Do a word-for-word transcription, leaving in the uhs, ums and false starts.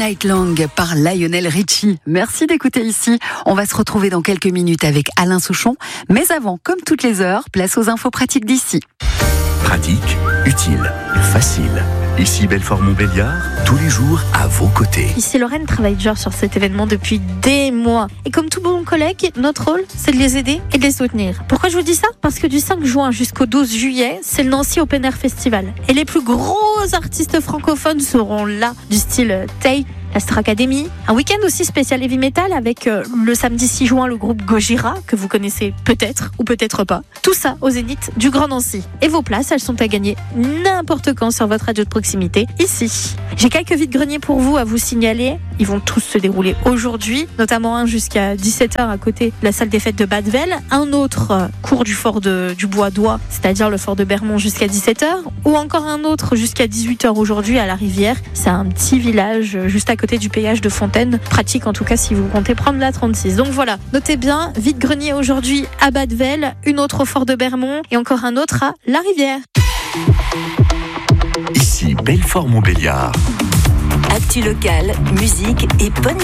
Night Long par Lionel Richie. Merci d'écouter ici. On va se retrouver dans quelques minutes avec Alain Souchon. Mais avant, comme toutes les heures, place aux infos pratiques d'ici. Pratique, utile, facile. Ici Belfort-Montbéliard, tous les jours à vos côtés. Ici Lorraine travaille dur sur cet événement depuis des mois. Et comme tout bon collègue, notre rôle, c'est de les aider et de les soutenir. Pourquoi je vous dis ça ? Parce que du cinq juin jusqu'au douze juillet, c'est le Nancy Open Air Festival. Et les plus gros artistes francophones seront là, du style Tay, l'Astra Academy. Un week-end aussi spécial heavy metal avec euh, le samedi six juin le groupe Gojira, que vous connaissez peut-être ou peut-être pas. Tout ça au Zénith du Grand Nancy. Et vos places, elles sont à gagner n'importe quand sur votre radio de proximité, ici. J'ai quelques vides-greniers pour vous à vous signaler. Ils vont tous se dérouler aujourd'hui, notamment un jusqu'à dix-sept heures à côté de la salle des fêtes de Badevel, un autre euh, cours du fort de, du Bois-d'Oie, c'est-à-dire le fort de Bermont jusqu'à dix-sept heures, ou encore un autre jusqu'à dix-huit heures aujourd'hui à la Rivière. C'est un petit village euh, juste à côté du péage de Fontaine, pratique en tout cas si vous comptez prendre la trente-six. Donc voilà, notez bien, vide-grenier aujourd'hui à Badevel, une autre au fort de Bermont et encore un autre à la Rivière. Ici Belfort-Montbéliard. Actu locale, musique et bonne